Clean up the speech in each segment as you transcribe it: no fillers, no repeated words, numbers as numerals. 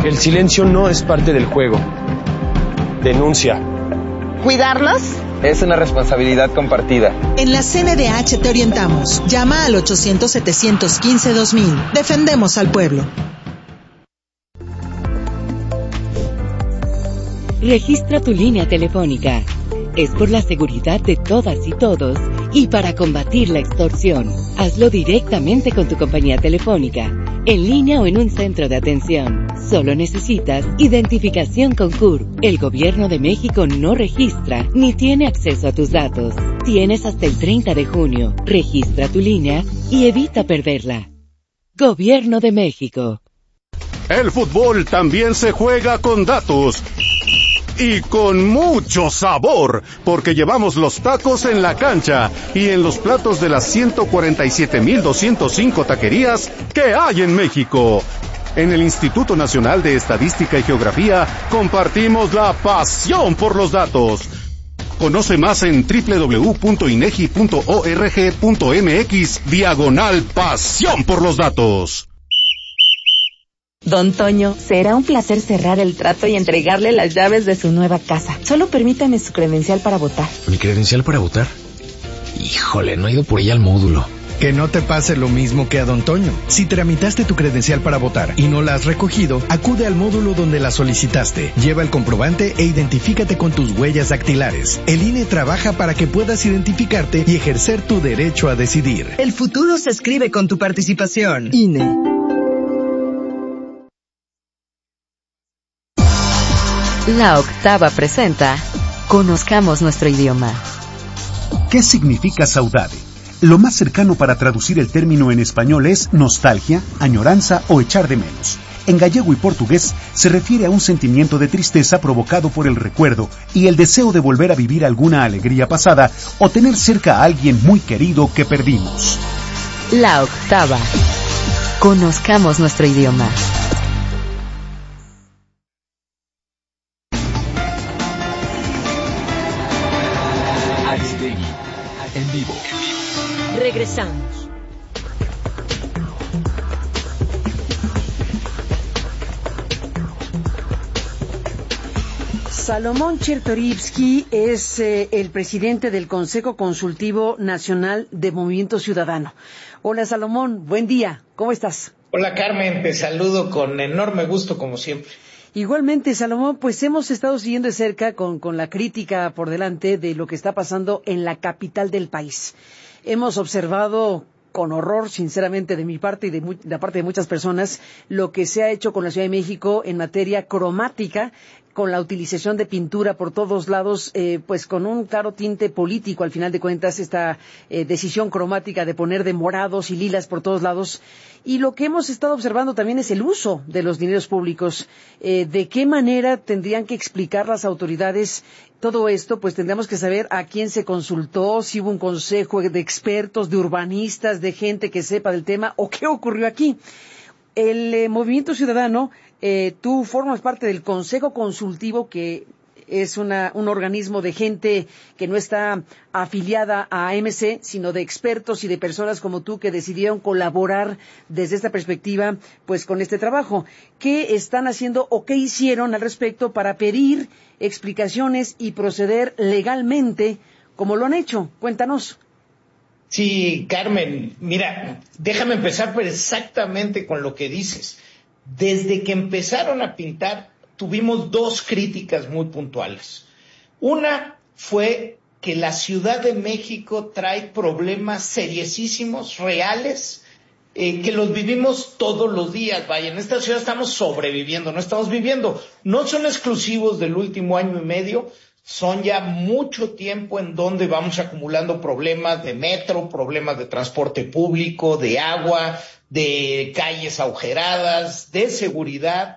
El silencio no es parte del juego. Denuncia. ¿Cuidarnos? Es una responsabilidad compartida. En la CNDH te orientamos. Llama al 800-715-2000. Defendemos al pueblo. Registra tu línea telefónica. Es por la seguridad de todas y todos y para combatir la extorsión. Hazlo directamente con tu compañía telefónica, en línea o en un centro de atención. Solo necesitas identificación con CUR. El Gobierno de México no registra ni tiene acceso a tus datos. Tienes hasta el 30 de junio. Registra tu línea y evita perderla. Gobierno de México. El fútbol también se juega con datos. Y con mucho sabor, porque llevamos los tacos en la cancha y en los platos de las 147,205 taquerías que hay en México. En el Instituto Nacional de Estadística y Geografía compartimos la pasión por los datos. Conoce más en www.inegi.org.mx/pasión por los datos. Don Toño, será un placer cerrar el trato y entregarle las llaves de su nueva casa. Solo permítame su credencial para votar. ¿Mi credencial para votar? Híjole, no he ido por ella al módulo. Que no te pase lo mismo que a Don Toño. Si tramitaste tu credencial para votar y no la has recogido, acude al módulo donde la solicitaste. Lleva el comprobante e identifícate con tus huellas dactilares. El INE trabaja para que puedas identificarte y ejercer tu derecho a decidir. El futuro se escribe con tu participación. INE. La Octava presenta Conozcamos nuestro idioma. ¿Qué significa saudade? Lo más cercano para traducir el término en español es nostalgia, añoranza o echar de menos. En gallego y portugués se refiere a un sentimiento de tristeza provocado por el recuerdo y el deseo de volver a vivir alguna alegría pasada o tener cerca a alguien muy querido que perdimos. La Octava. Conozcamos nuestro idioma. En vivo. Regresamos. Salomón Chertorivsky es el presidente del Consejo Consultivo Nacional de Movimiento Ciudadano. Hola Salomón, buen día, ¿cómo estás? Hola Carmen, te saludo con enorme gusto como siempre. Igualmente, Salomón, pues hemos estado siguiendo de cerca con la crítica por delante de lo que está pasando en la capital del país. Hemos observado con horror, sinceramente, de mi parte y de la parte de muchas personas, lo que se ha hecho con la Ciudad de México en materia cromática, con la utilización de pintura por todos lados, pues con un claro tinte político, al final de cuentas, esta decisión cromática de poner de morados y lilas por todos lados. Y lo que hemos estado observando también es el uso de los dineros públicos. ¿De qué manera tendrían que explicar las autoridades todo esto? Pues tendríamos que saber a quién se consultó, si hubo un consejo de expertos, de urbanistas, de gente que sepa del tema, o qué ocurrió aquí. El Movimiento Ciudadano, tú formas parte del Consejo Consultivo, que es un organismo de gente que no está afiliada a AMC, sino de expertos y de personas como tú que decidieron colaborar desde esta perspectiva, pues con este trabajo. ¿Qué están haciendo o qué hicieron al respecto para pedir explicaciones y proceder legalmente como lo han hecho? Cuéntanos. Sí, Carmen, mira, déjame empezar exactamente con lo que dices. Desde que empezaron a pintar, tuvimos dos críticas muy puntuales. Una fue que la Ciudad de México trae problemas seriosísimos, reales, que los vivimos todos los días. Vaya, en esta ciudad estamos sobreviviendo, no estamos viviendo. No son exclusivos del último año y medio, son ya mucho tiempo en donde vamos acumulando problemas de metro, problemas de transporte público, de agua, de calles agujeradas, de seguridad.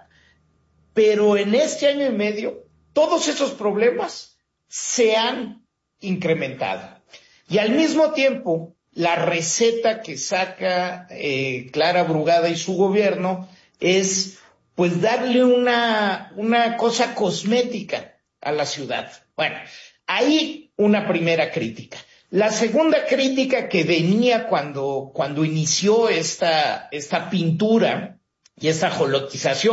Pero en este año y medio, todos esos problemas se han incrementado. Y al mismo tiempo, la receta que saca Clara Brugada y su gobierno es, pues, darle una cosa cosmética a la ciudad. Bueno, ahí una primera crítica. La segunda crítica que venía cuando inició esta pintura y esta jolotización